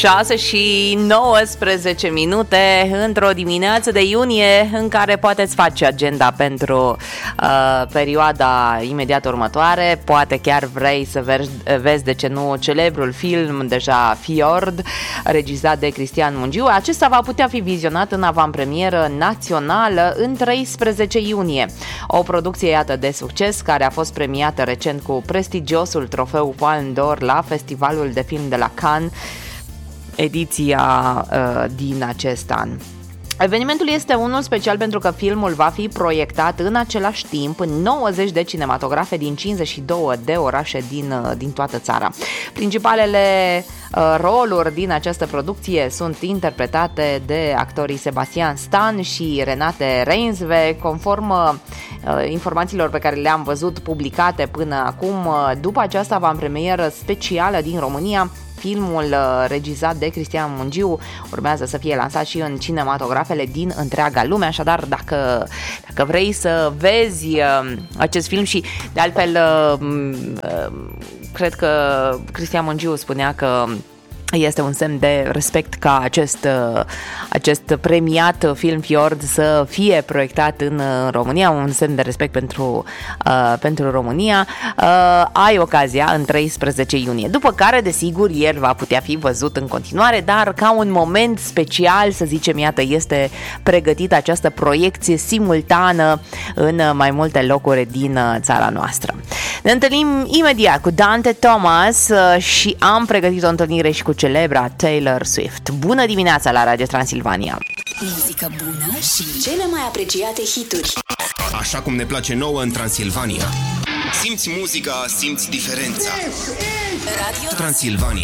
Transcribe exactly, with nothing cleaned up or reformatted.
șase și nouăsprezece minute într-o dimineață de iunie în care poate-ți face agenda pentru uh, perioada imediat următoare. Poate chiar vrei să vezi, vezi de ce nu, celebrul film deja Fjord, regizat de Cristian Mungiu. Acesta va putea fi vizionat în avantpremieră națională în treisprezece iunie. O producție, iată, de succes, care a fost premiată recent cu prestigiosul trofeu Palme d'Or la Festivalul de Film de la Cannes, ediția uh, din acest an. Evenimentul este unul special pentru că filmul va fi proiectat în același timp în nouăzeci de cinematografe din cincizeci și două de orașe din, uh, din toată țara. Principalele uh, roluri din această producție sunt interpretate de actorii Sebastian Stan și Renate Reinsve, conform uh, informațiilor pe care le-am văzut publicate până acum. Uh, după această avantpremieră specială din România, filmul regizat de Cristian Mungiu urmează să fie lansat și în cinematografele din întreaga lume, așadar dacă, dacă vrei să vezi acest film și de altfel cred că Cristian Mungiu spunea că este un semn de respect ca acest, acest premiat film Fjord să fie proiectat în România, un semn de respect pentru, uh, pentru România. Uh, ai ocazia în treisprezece iunie, după care, desigur, el va putea fi văzut în continuare, dar ca un moment special, să zicem, iată, este pregătită această proiecție simultană în mai multe locuri din țara noastră. Ne întâlnim imediat cu Dante Thomas și am pregătit o întâlnire și cu celebra Taylor Swift. Bună dimineața la Radio Transilvania! Muzică bună și cele mai apreciate hituri. Așa cum ne place nouă în Transilvania. Simți muzica, simți diferența. Radio Transilvania.